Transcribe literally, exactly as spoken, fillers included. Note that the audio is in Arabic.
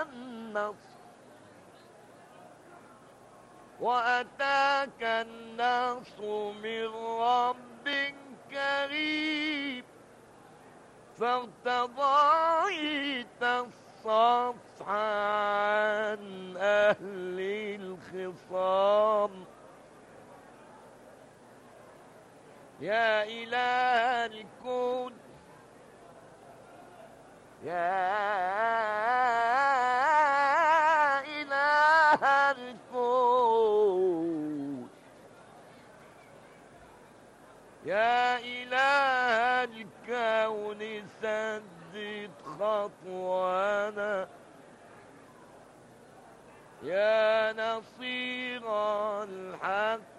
النصر وأتاك النصر من رب كريم فارتضيت الصفح عن أهل الخصام. يا إله الكون يا إله الكون يا إله الكون سدد خطوانا يا نصير الحق